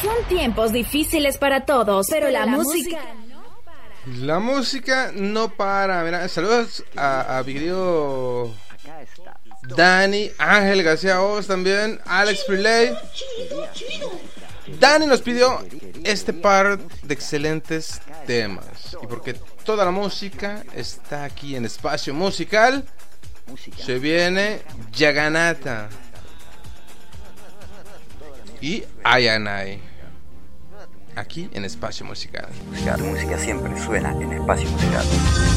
Son tiempos difíciles para todos, pero la música... La música no para. Mira, saludos a mi querido Dani, Ángel García Oz también, Alex Freeley. Dani nos pidió este par de excelentes temas. Y porque toda la música está aquí en Espacio Musical, se viene Yaganata y Ayanay, aquí en Espacio Musical. La música siempre suena en Espacio Musical.